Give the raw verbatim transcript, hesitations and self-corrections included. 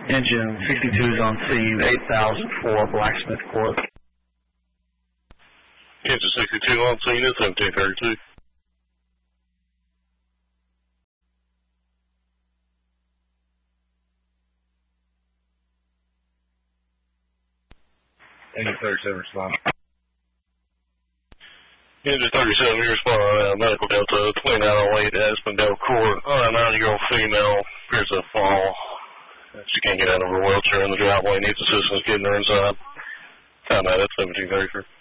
Engine sixty-two is on scene, eight thousand four Blacksmith Court. Engine sixty-two on scene at seventeen thirty-two. Engine thirty-seven respond. Engine thirty-seven, you respond on uh, Medical Delta twenty-nine oh eight Aspendale Court. Uh, ninety-year-old female appears to fall. She can't get out of her wheelchair in the driveway, needs assistance getting her inside. Found that at seventeen thirty-three.